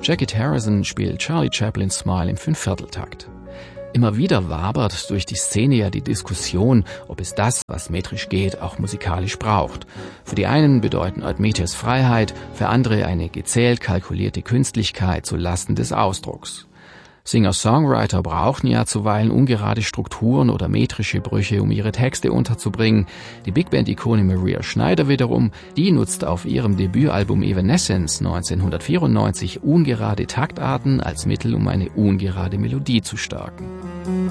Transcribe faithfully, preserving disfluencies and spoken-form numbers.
Jackie Harrison spielt Charlie Chaplins Smile im Fünfvierteltakt. Immer wieder wabert durch die Szene ja die Diskussion, ob es das, was metrisch geht, auch musikalisch braucht. Für die einen bedeuten Admetius Freiheit, für andere eine gezählt kalkulierte Künstlichkeit zu Lasten des Ausdrucks. Singer-Songwriter brauchen ja zuweilen ungerade Strukturen oder metrische Brüche, um ihre Texte unterzubringen. Die Big Band-Ikone Maria Schneider wiederum, die nutzt auf ihrem Debütalbum Evanescence neunzehnhundertvierundneunzig ungerade Taktarten als Mittel, um eine ungerade Melodie zu stärken.